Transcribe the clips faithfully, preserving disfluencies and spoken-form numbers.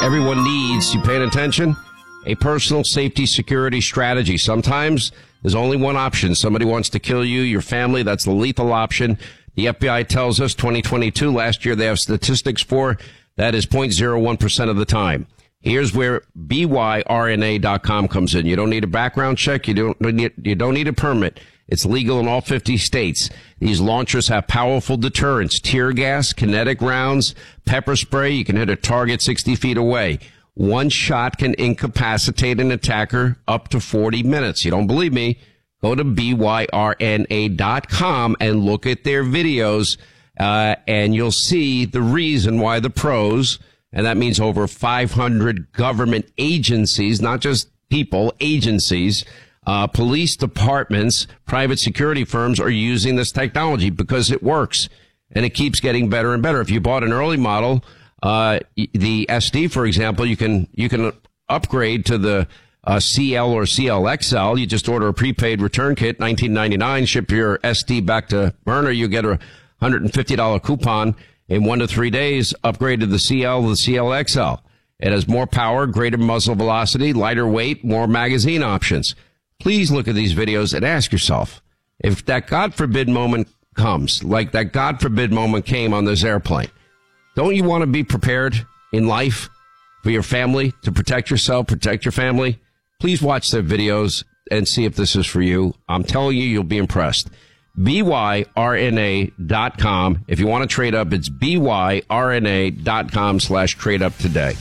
everyone needs, you paying attention? A personal safety security strategy. Sometimes there's only one option. Somebody wants to kill you, your family. That's the lethal option. The F B I tells us twenty twenty-two, last year they have statistics for, that is zero point zero one percent of the time. Here's where B Y R N A dot com comes in. You don't need a background check. You don't need, you don't need a permit. It's legal in all fifty states. These launchers have powerful deterrents, tear gas, kinetic rounds, pepper spray. You can hit a target sixty feet away. One shot can incapacitate an attacker up to forty minutes. You don't believe me? Go to B Y R N A dot com and look at their videos, uh, and you'll see the reason why the pros, and that means over five hundred government agencies, not just people, agencies, uh, police departments, private security firms are using this technology because it works and it keeps getting better and better. If you bought an early model, uh, the S D, for example, you can, you can upgrade to the Uh, C L or C L X L. You just order a prepaid return kit, nineteen ninety-nine, ship your S D back to burner. You get a one hundred fifty dollars coupon in one to three days, upgrade to the C L or the C L X L. It has more power, greater muzzle velocity, lighter weight, more magazine options. Please look at these videos and ask yourself, if that God forbid moment comes, like that God forbid moment came on this airplane, don't you want to be prepared in life for your family, to protect yourself, protect your family? Please watch their videos and see if this is for you. I'm telling you, you'll be impressed. B Y R N A dot com. If you want to trade up, it's B Y R N A dot com slash trade up today.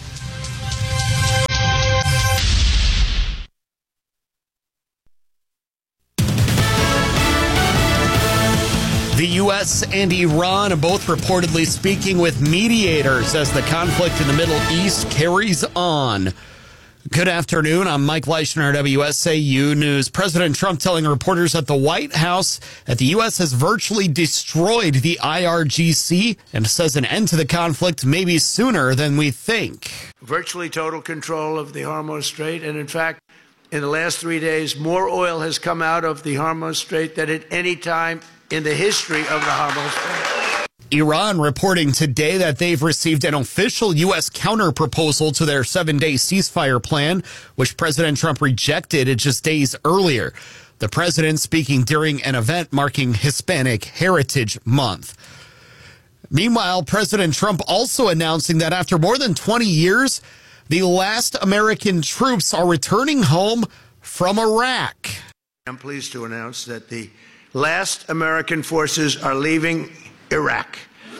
The U S and Iran are both reportedly speaking with mediators as the conflict in the Middle East carries on. Good afternoon. I'm Mike Leischner, W S A U News. President Trump telling reporters at the White House that the U S has virtually destroyed the I R G C and says an end to the conflict may be sooner than we think. Virtually total control of the Hormuz Strait. And in fact, in the last three days, more oil has come out of the Hormuz Strait than at any time in the history of the Hormuz Strait. Iran reporting today that they've received an official U S counterproposal to their seven-day ceasefire plan, which President Trump rejected just days earlier. The president speaking during an event marking Hispanic Heritage Month. Meanwhile, President Trump also announcing that after more than twenty years, the last American troops are returning home from Iraq. I'm pleased to announce that the last American forces are leaving Iraq.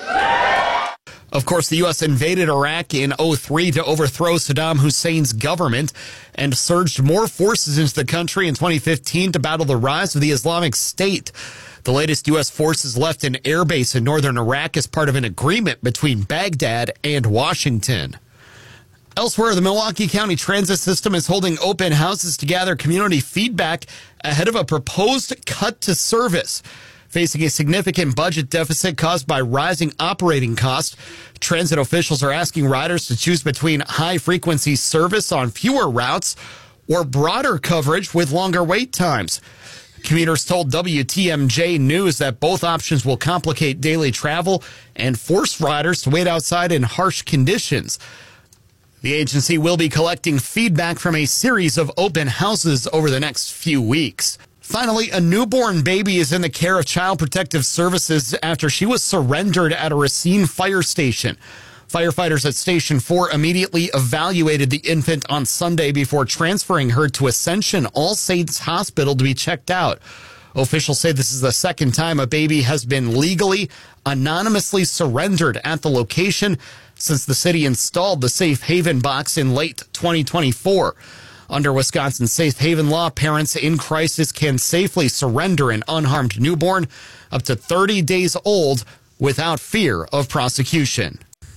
Of course, the U S invaded Iraq in oh three to overthrow Saddam Hussein's government and surged more forces into the country in twenty fifteen to battle the rise of the Islamic State. The latest U S forces left an airbase in northern Iraq as part of an agreement between Baghdad and Washington. Elsewhere, the Milwaukee County Transit System is holding open houses to gather community feedback ahead of a proposed cut to service. Facing a significant budget deficit caused by rising operating costs, transit officials are asking riders to choose between high-frequency service on fewer routes or broader coverage with longer wait times. Commuters told W T M J News that both options will complicate daily travel and force riders to wait outside in harsh conditions. The agency will be collecting feedback from a series of open houses over the next few weeks. Finally, a newborn baby is in the care of Child Protective Services after she was surrendered at a Racine fire station. Firefighters at Station four immediately evaluated the infant on Sunday before transferring her to Ascension All Saints Hospital to be checked out. Officials say this is the second time a baby has been legally, anonymously surrendered at the location since the city installed the Safe Haven box in late twenty twenty-four. Under Wisconsin's Safe Haven law, parents in crisis can safely surrender an unharmed newborn up to thirty days old without fear of prosecution.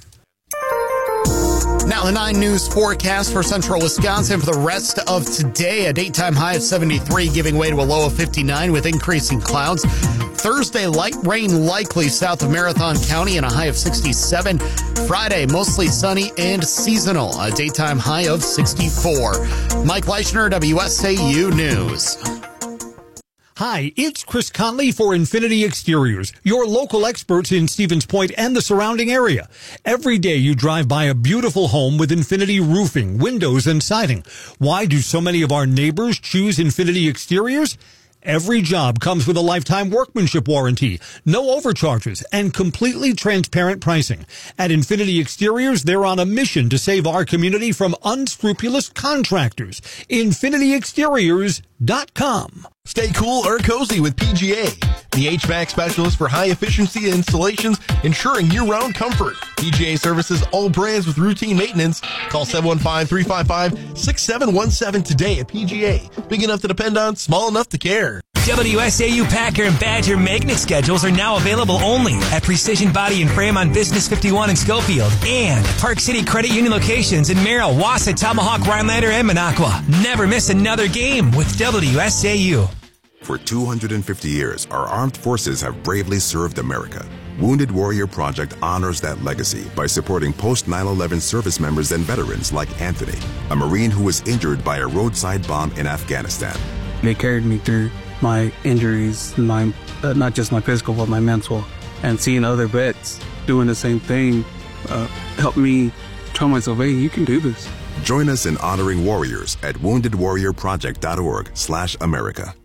Now the nine News forecast for central Wisconsin for the rest of today. A daytime high of seventy-three, giving way to a low of fifty-nine with increasing clouds. Thursday, light rain likely south of Marathon County and a high of sixty-seven. Friday, mostly sunny and seasonal. A daytime high of sixty-four. Mike Leischner, W S A U News. Hi, it's Chris Conley for Infinity Exteriors, your local experts in Stevens Point and the surrounding area. Every day you drive by a beautiful home with Infinity roofing, windows, and siding. Why do so many of our neighbors choose Infinity Exteriors? Every job comes with a lifetime workmanship warranty, no overcharges, and completely transparent pricing. At Infinity Exteriors, they're on a mission to save our community from unscrupulous contractors. Infinity Exteriors dot com. Stay cool or cozy with P G A, the H V A C specialist for high-efficiency installations, ensuring year-round comfort. P G A services all brands with routine maintenance. Call seven one five, three five five, six seven one seven today at P G A. Big enough to depend on, small enough to care. W S A U Packer and Badger magnet schedules are now available only at Precision Body and Frame on Business fifty-one in Schofield and Park City Credit Union locations in Merrill, Wausau, Tomahawk, Rhinelander, and Minocqua. Never miss another game with W S A U. For two hundred fifty years, our armed forces have bravely served America. Wounded Warrior Project honors that legacy by supporting post nine eleven service members and veterans like Anthony, a Marine who was injured by a roadside bomb in Afghanistan. They carried me through my injuries, my uh, not just my physical, but my mental. And seeing other vets doing the same thing uh, helped me tell myself, hey, you can do this. Join us in honoring warriors at wounded warrior project dot org slash America.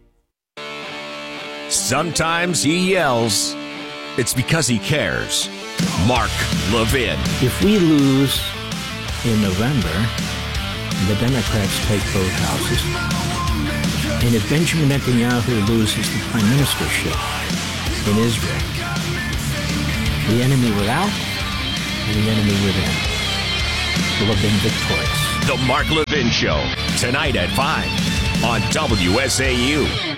Sometimes he yells. It's because he cares. Mark Levin. If we lose in November, the Democrats take both houses. And if Benjamin Netanyahu loses the prime ministership in Israel, the enemy without and the enemy within will have been victorious. The Mark Levin Show, tonight at five on W S A U.